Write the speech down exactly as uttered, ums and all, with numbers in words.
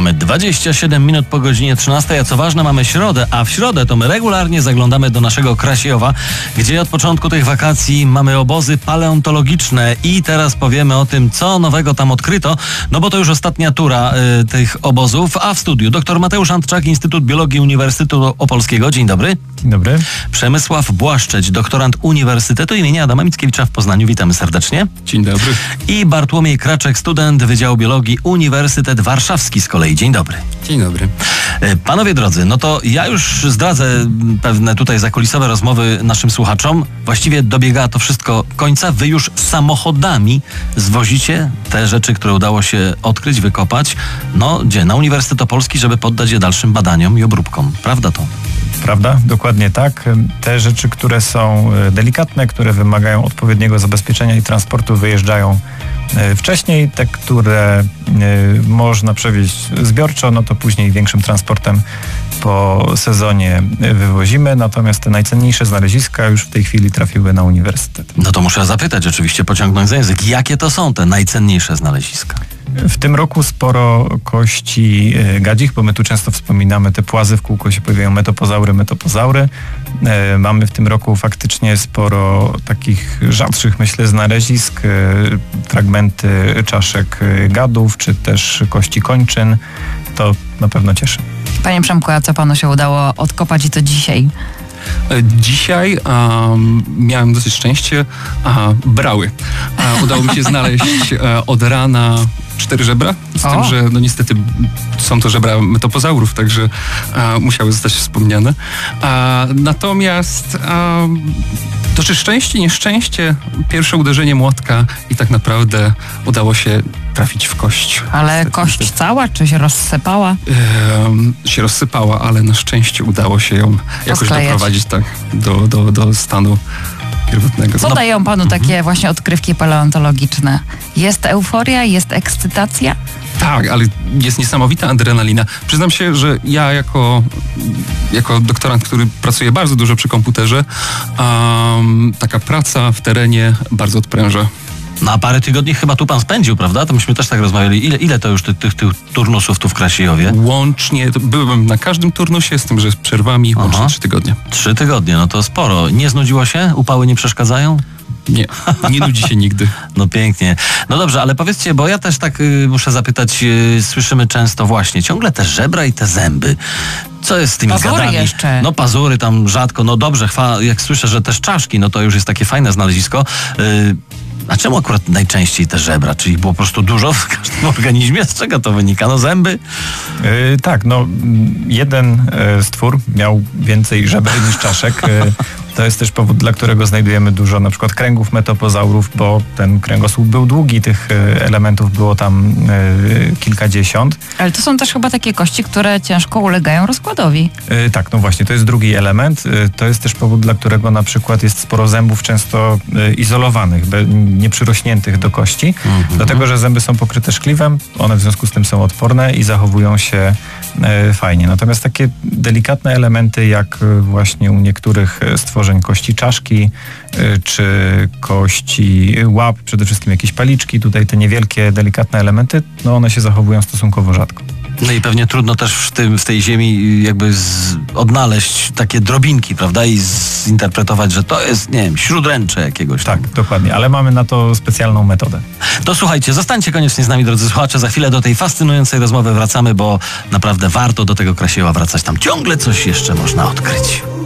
Mamy dwadzieścia siedem minut po godzinie trzynastej, a co ważne, mamy środę, a w środę to my regularnie zaglądamy do naszego Krasiejowa, gdzie od początku tych wakacji mamy obozy paleontologiczne i teraz powiemy o tym, co nowego tam odkryto, no bo to już ostatnia tura y, tych obozów, a w studiu dr Mateusz Antczak, Instytut Biologii Uniwersytetu Opolskiego. Dzień dobry. Dzień dobry. Przemysław Błaszczeć, doktorant Uniwersytetu imienia Adama Mickiewicza w Poznaniu. Witamy serdecznie. Dzień dobry. I Bartłomiej Kraczek, student Wydziału Biologii Uniwersytet Warszawski z kolei. Dzień dobry. Dzień dobry. Panowie drodzy, no to ja już zdradzę pewne tutaj zakulisowe rozmowy naszym słuchaczom. Właściwie dobiega to wszystko końca. Wy już samochodami zwozicie te rzeczy, które udało się odkryć, wykopać. No gdzie? Na Uniwersytet Opolski, żeby poddać je dalszym badaniom i obróbkom. Prawda to? Prawda, dokładnie tak. Te rzeczy, które są delikatne, które wymagają odpowiedniego zabezpieczenia i transportu, wyjeżdżają wcześniej. Te, które można przewieźć zbiorczo, no to później większym transportem po sezonie wywozimy. Natomiast te najcenniejsze znaleziska już w tej chwili trafiły na uniwersytet. No to muszę zapytać, oczywiście pociągnąć za język. Jakie to są te najcenniejsze znaleziska? W tym roku sporo kości gadzich, bo my tu często wspominamy te płazy, w kółko się pojawiają metopozaury, metopozaury. E, mamy w tym roku faktycznie sporo takich rzadszych, myślę, znalezisk, e, fragmenty czaszek gadów, czy też kości kończyn. To na pewno cieszy. Panie Przemku, a co panu się udało odkopać i to dzisiaj? Dzisiaj um, miałem dosyć szczęście. A, brały. A, udało mi się znaleźć a, od rana cztery żebra, z o. tym, że no niestety są to żebra metopozaurów, także a, musiały zostać wspomniane. A, natomiast a, to czy szczęście, nieszczęście, pierwsze uderzenie młotka i tak naprawdę udało się trafić w kość. Ale niestety, kość niestety. cała, czy się rozsypała? Um, się rozsypała, ale na szczęście udało się ją jakoś Posklejać. doprowadzić tak do, do, do stanu pierwotnego. Co No, dają panu takie właśnie odkrywki paleontologiczne? Jest euforia, jest ekscytacja? tak, ale jest niesamowita adrenalina. Przyznam się, że ja jako, jako doktorant, który pracuje bardzo dużo przy komputerze, um, taka praca w terenie bardzo odpręża. No a parę tygodni chyba tu pan spędził, prawda? To myśmy też tak rozmawiali. Ile, ile to już tych, tych, tych turnusów tu w Krasiejowie? Łącznie, to byłem na każdym turnusie, z tym, że z przerwami, Aha. łącznie trzy tygodnie. Trzy tygodnie, no to sporo. Nie znudziło się? Upały nie przeszkadzają? Nie, nie nudzi się nigdy. No pięknie. No dobrze, ale powiedzcie, bo ja też tak y, muszę zapytać, y, słyszymy często właśnie ciągle te żebra i te zęby. Co jest z tymi Pazury gadami? jeszcze. No pazury tam rzadko, no dobrze, chwa, jak słyszę, że też czaszki, no to już jest takie fajne znalezisko. Y, A czemu akurat najczęściej te żebra? Czyli było po prostu dużo w każdym organizmie? Z czego to wynika? No zęby? Yy, tak, no jeden yy, stwór miał więcej żeber niż czaszek. Yy, to jest też powód, dla którego znajdujemy dużo na przykład kręgów metopozaurów, bo ten kręgosłup był długi, tych yy, elementów było tam yy, kilkadziesiąt. Ale to są też chyba takie kości, które ciężko ulegają rozkładowi. Yy, tak, no właśnie, to jest drugi element. Yy, to jest też powód, dla którego na przykład jest sporo zębów często yy, izolowanych, be, nieprzyrośniętych do kości, mhm. dlatego, że zęby są pokryte szkliwem, one w związku z tym są odporne i zachowują się yy, fajnie. Natomiast takie delikatne elementy, jak yy, właśnie u niektórych stworzeń kości czaszki, yy, czy kości łap, przede wszystkim jakieś paliczki, tutaj te niewielkie, delikatne elementy, no one się zachowują stosunkowo rzadko. No i pewnie trudno też w, tym, w tej ziemi jakby z, odnaleźć takie drobinki, prawda? I zinterpretować, że to jest, nie wiem, śródręcze jakiegoś tam. Tak, dokładnie, ale mamy na to specjalną metodę. To słuchajcie, zostańcie koniecznie z nami, drodzy słuchacze. Za chwilę do tej fascynującej rozmowy wracamy, bo naprawdę warto do tego Krasiejowa wracać. Tam ciągle coś jeszcze można odkryć.